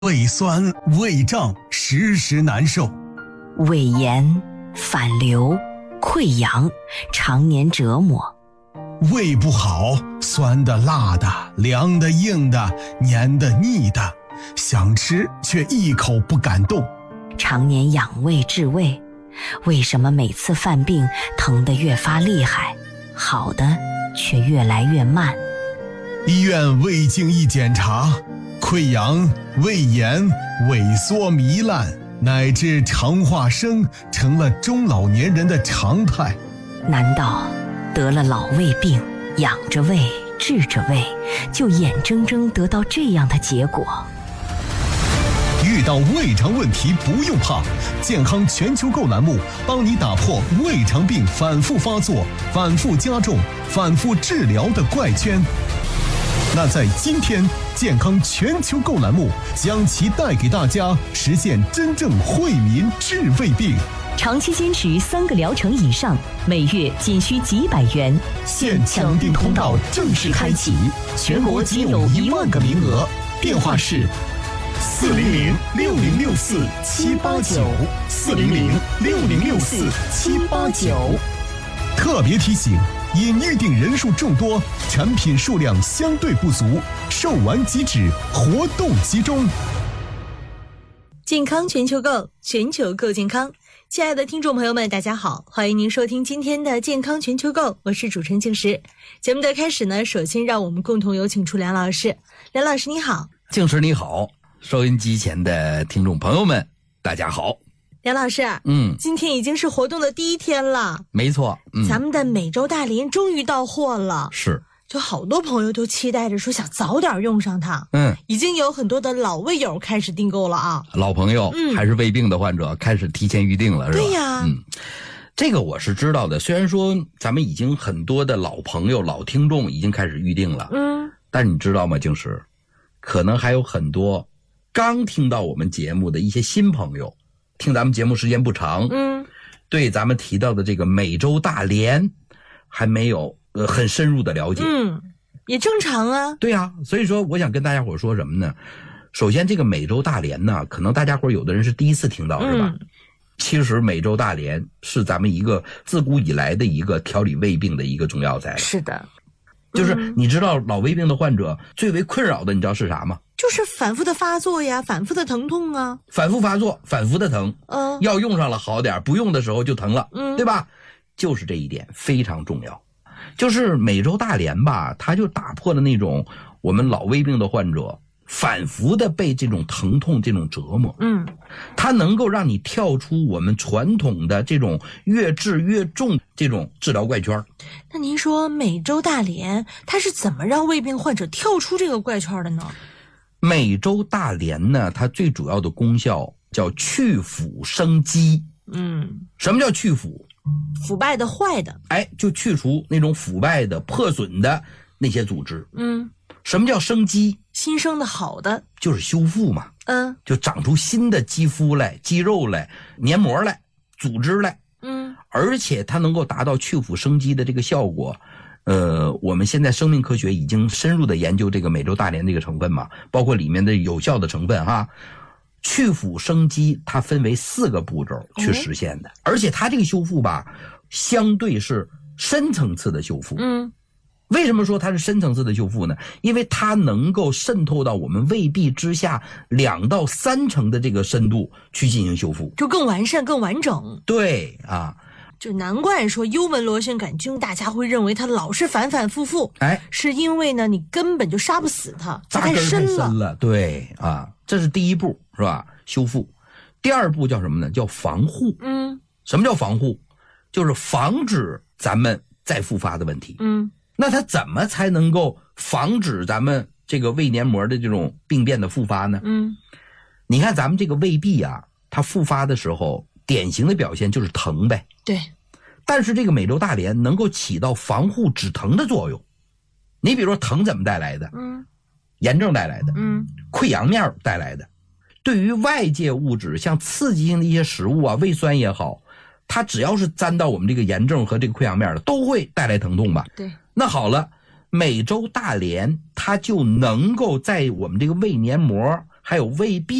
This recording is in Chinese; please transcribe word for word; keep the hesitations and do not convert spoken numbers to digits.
胃酸、胃胀，时时难受； 胃炎、反流、溃疡，常年折磨。 胃不好，酸的、辣的、凉的、硬的、黏的、腻的，想吃却一口不敢动。 常年养胃治胃，为什么每次犯病疼得越发厉害，好的却越来越慢？ 医院胃镜一检查，溃疡、胃炎、萎缩糜烂，乃至肠化生成了中老年人的常态。 难道得了老胃病，养着胃治着胃，就眼睁睁得到这样的结果？ 遇到胃肠问题不用怕，健康全球购栏目帮你打破胃肠病反复发作、反复加重、反复治疗的怪圈。那在今天，健康全球购栏目将其带给大家实现真正惠民治胃病。 长期坚持三个疗程以上，每月仅需几百元， 现抢订通道正式开启，全国仅有一万个名额。电话是四零零六零六四七八九，四零零六零六四七八九。特别提醒，因预订人数众多，产品数量相对不足，售完即止，活动集中。 健康全球购，全球购健康。亲爱的听众朋友们，大家好，欢迎您收听今天的健康全球购，我是主持人静时。节目的开始呢，首先让我们共同有请出梁老师。梁老师你好。 静时你好，收音机前的听众朋友们大家好。 梁老师， 嗯， 今天已经是活动的第一天了。 没错，嗯， 咱们的美洲大莲终于到货了。 是， 就好多朋友都期待着说想早点用上它。 嗯， 已经有很多的老胃友开始订购了啊。 老朋友、嗯、还是胃病的患者开始提前预定了，是吧？ 对呀， 嗯，这个我是知道的。虽然说咱们已经很多的老朋友、老听众已经开始预定了， 嗯， 但你知道吗，静时，可能还有很多刚听到我们节目的一些新朋友，听咱们节目时间不长， 嗯， 对咱们提到的这个美洲大莲还没有呃很深入的了解， 嗯，也正常啊。 对啊，所以说我想跟大家伙说什么呢？首先，这个美洲大莲呢，可能大家伙有的人是第一次听到，是吧？ 嗯， 其实美洲大莲是咱们一个自古以来的一个调理胃病的一个中药材。 是的， 就是你知道老胃病的患者最为困扰的，你知道是啥吗？ 就是反复的发作呀，反复的疼痛啊， 反复发作，反复的疼， 嗯， 要用上了好点，不用的时候就疼了， 嗯， 对吧？就是这一点非常重要。就是美洲大莲吧，它就打破了那种我们老胃病的患者反复的被这种疼痛这种折磨， 嗯， 它能够让你跳出我们传统的这种越治越重这种治疗怪圈。 那您说美洲大莲它是怎么让胃病患者跳出这个怪圈的呢？ 美洲大莲呢，它最主要的功效叫去腐生肌。 嗯， 什么叫去腐？ 腐败的、坏的， 哎，就去除那种腐败的、破损的那些组织。 嗯， 什么叫生肌？ 新生的、好的， 就是修复嘛。 嗯， 就长出新的肌肤来、肌肉来、黏膜来、组织来。 嗯， 而且它能够达到去腐生肌的这个效果。呃，我们现在生命科学已经深入的研究这个美洲大莲这个成分嘛，包括里面的有效的成分哈。去腐生肌它分为四个步骤去实现的，哦，而且它这个修复吧，相对是深层次的修复。 嗯， 为什么说它是深层次的修复呢？因为它能够渗透到我们胃壁之下两到三成的这个深度去进行修复， 就更完善、更完整。 对啊。 就难怪说幽门螺旋杆菌大家会认为它老是反反复复， 哎， 是因为呢你根本就杀不死它，它太深了。 深了。 对啊，这是第一步，是吧？修复。第二步叫什么呢？叫防护。 嗯， 什么叫防护？就是防止咱们再复发的问题。 嗯， 那它怎么才能够防止咱们这个胃黏膜的这种病变的复发呢？ 嗯， 你看咱们这个胃壁啊，它复发的时候典型的表现就是疼呗。 对， 但是这个美洲大莲能够起到防护止疼的作用。你比如说疼怎么带来的？ 嗯， 炎症带来的， 嗯， 溃疡面带来的。对于外界物质，像刺激性的一些食物啊，胃酸也好，它只要是沾到我们这个炎症和这个溃疡面的，都会带来疼痛吧？ 对。 那好了，美洲大莲它就能够在我们这个胃黏膜还有胃壁